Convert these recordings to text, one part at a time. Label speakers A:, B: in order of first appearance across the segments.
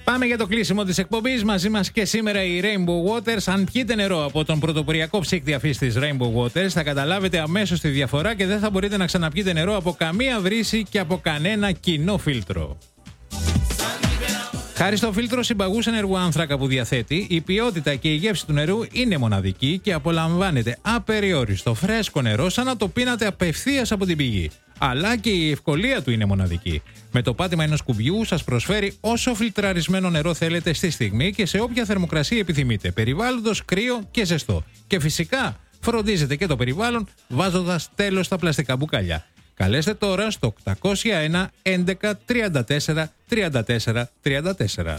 A: Πάμε για το κλείσιμο της εκπομπής. Μαζί μας και σήμερα η Rainbow Waters. Αν πιείτε νερό από τον πρωτοποριακό ψύκτη αφής της Rainbow Waters, θα καταλάβετε αμέσως τη διαφορά και δεν θα μπορείτε να ξαναπιείτε νερό από καμία βρύση και από κανένα κοινό φίλτρο. Χάρη στο φίλτρο συμπαγούς ενεργού άνθρακα που διαθέτει, η ποιότητα και η γεύση του νερού είναι μοναδική και απολαμβάνετε απεριόριστο φρέσκο νερό σαν να το πίνατε απευθείας από την πηγή. Αλλά και η ευκολία του είναι μοναδική. Με το πάτημα ενός κουμπιού σας προσφέρει όσο φιλτραρισμένο νερό θέλετε στη στιγμή και σε όποια θερμοκρασία επιθυμείτε, περιβάλλοντος κρύο και ζεστό. Και φυσικά φροντίζετε και το περιβάλλον βάζοντας τέλος στα πλαστικά μπουκάλια. Καλέστε τώρα στο 801 11 34 34 34.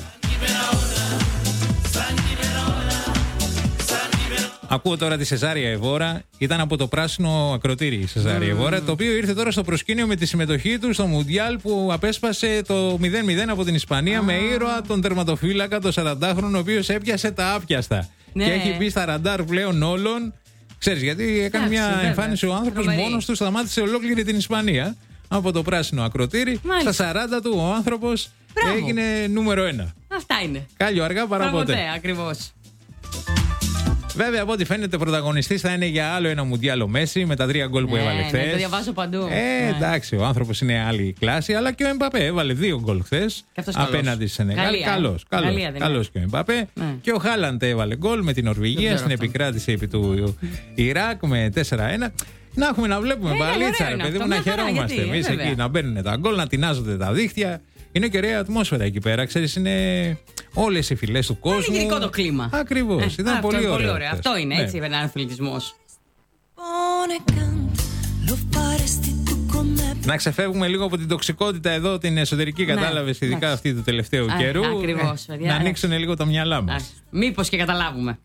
A: Ακούω τώρα τη Σεζάρια Εβόρα. Ήταν από το πράσινο ακροτήρι η Σεζάρια Εβόρα, το οποίο ήρθε τώρα στο προσκήνιο με τη συμμετοχή του στο Μουντιάλ που απέσπασε το 0-0 από την Ισπανία με ήρωα τον τερματοφύλακα, τον 40χρονο, ο οποίος έπιασε τα άπιαστα. Ναι. Και έχει μπει στα ραντάρ πλέον όλων. Ξέρεις, γιατί έκανε μια εμφάνιση ο άνθρωπος μόνος του, σταμάτησε ολόκληρη την Ισπανία από το πράσινο ακροτήρι. Μάλιστα. Στα 40 του ο άνθρωπος έγινε νούμερο 1.
B: Αυτά είναι.
A: Κάλλιο αργά παρά ποτέ.
B: Ακριβώς.
A: Βέβαια, από ό,τι φαίνεται, πρωταγωνιστής θα είναι για άλλο ένα Μουντιάλ ο Μέση με τα 3 γκολ που έβαλε χθες.
B: Το διαβάζω παντού.
A: Εντάξει, ο άνθρωπος είναι άλλη κλάση, αλλά και ο Εμπαπέ έβαλε 2 γκολ χθες απέναντι στη Σενεγάλη. Καλός και ο Εμπαπέ. Και ο Χάλαντ έβαλε γκολ με την Νορβηγία στην επικράτηση επί του Ιράκ με 4-1. Να έχουμε να βλέπουμε μπαλίτσα, ρε παιδί μου, να χαιρόμαστε εμείς εκεί, να μπαίνουν τα γκολ, να τεινάζονται τα δίχτυα. Είναι και ωραία ατμόσφαιρα εκεί πέρα, ξέρεις, είναι όλες οι φυλές του κόσμου.
B: Είναι γενικό το κλίμα.
A: Ακριβώς, ήταν πολύ ωραίο.
B: Αυτό είναι, έτσι, ένα αθλητισμός.
A: Να ξεφεύγουμε λίγο από την τοξικότητα εδώ, την εσωτερική, κατάλαβες, ειδικά αυτή του τελευταίου καιρού.
B: Ακριβώς, παιδιά.
A: Να ανοίξουν λίγο τα μυαλά μας.
B: Μήπως και καταλάβουμε.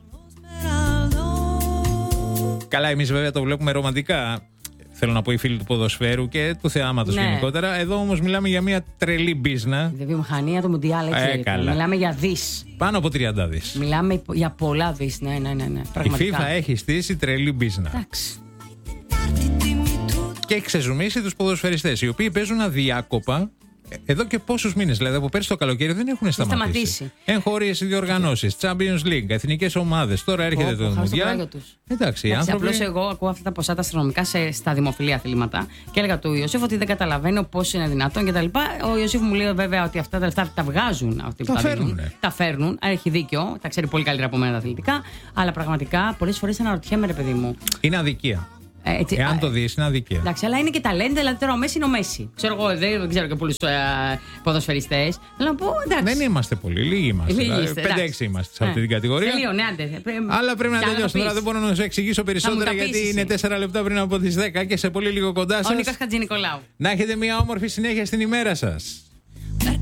A: Καλά, εμείς βέβαια το βλέπουμε ρομαντικά. Θέλω να πω οι φίλοι του ποδοσφαίρου και του θεάματος γενικότερα. Εδώ όμως μιλάμε για μια τρελή μπίζνα.
B: Η βιομηχανία του Μουντιάλ, έτσι. Μιλάμε για δις.
A: Πάνω από 30 δις.
B: Μιλάμε για πολλά δις, ναι.
A: Η FIFA έχει στήσει τρελή μπίζνα.
B: Εντάξει.
A: Και έχει ξεζουμίσει τους ποδοσφαιριστές, οι οποίοι παίζουν αδιάκοπα εδώ και πόσους μήνες. Δηλαδή από πέρσι το καλοκαίρι δεν έχουν σταματήσει. Εγχώριες διοργανώσεις, Champions League, εθνικές ομάδες. Τώρα έρχεται το Μουντιάλ. Εντάξει,
B: απλώς εγώ ακούω αυτά τα ποσά τα αστρονομικά στα δημοφιλή αθλήματα και έλεγα του Ιωσήφ ότι δεν καταλαβαίνω πώς είναι δυνατόν κτλ. Ο Ιωσήφ μου λέει βέβαια ότι αυτά τα λεφτά τα βγάζουν αυτοί που τα φέρνουν. Έχει δίκιο, τα ξέρει πολύ καλύτερα από μένα τα αθλητικά. Αλλά πραγματικά πολλές φορές αναρωτιέμαι, ρε παιδί μου.
A: Είναι αδικία. Εάν το δεις, είναι αδικία.
B: Εντάξει, αλλά είναι και ταλέντα, δηλαδή τώρα ο Μέση είναι ο Μέση. Ξέρω εγώ, δεν ξέρω και πολλούς ποδοσφαιριστές. Αλλά να πω, εντάξει.
A: Δεν είμαστε πολύ, λίγοι είμαστε. 5-6 είμαστε σε αυτή την κατηγορία. Αλλά πρέπει να τελειώσουμε. Τώρα δεν μπορώ να σου εξηγήσω περισσότερα γιατί είναι 4 λεπτά πριν από τις 10 και σε πολύ λίγο κοντά σας.
B: Ο Νίκος Χατζηνικολάου.
A: Να έχετε μια όμορφη συνέχεια στην ημέρα σας.